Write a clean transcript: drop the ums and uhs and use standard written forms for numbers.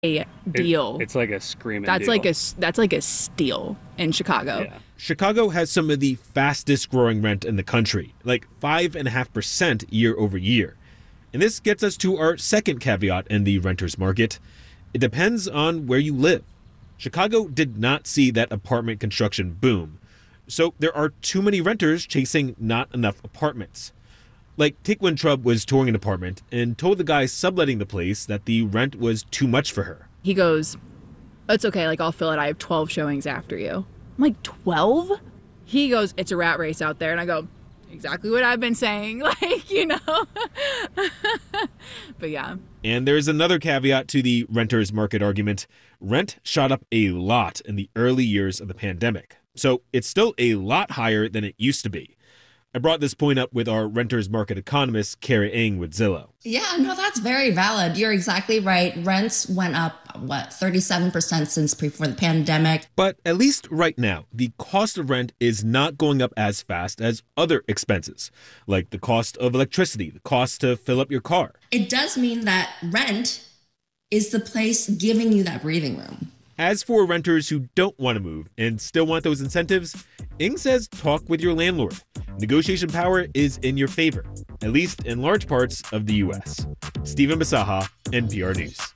a deal. It's like a screaming That's deal. like a steal in Chicago. Yeah. Chicago has some of the fastest growing rent in the country, like 5.5% year over year. And this gets us to our second caveat in the renter's market. It depends on where you live. Chicago did not see that apartment construction boom. So there are too many renters chasing not enough apartments. Like, take when Trub was touring an apartment and told the guy subletting the place that the rent was too much for her. He goes, "It's okay, like I'll fill it. I have 12 showings after you." I'm like, 12? He goes, "It's a rat race out there." And I go, exactly what I've been saying, But yeah. And there's another caveat to the renter's market argument. Rent shot up a lot in the early years of the pandemic. So it's still a lot higher than it used to be. I brought this point up with our renter's market economist, Carrie Ng with Zillow. Yeah, no, that's very valid. You're exactly right. Rents went up, 37% since before the pandemic. But at least right now, the cost of rent is not going up as fast as other expenses, like the cost of electricity, the cost to fill up your car. It does mean that rent is the place giving you that breathing room. As for renters who don't want to move and still want those incentives, Ng says talk with your landlord. Negotiation power is in your favor, at least in large parts of the U.S. Stephen Basaha, NPR News.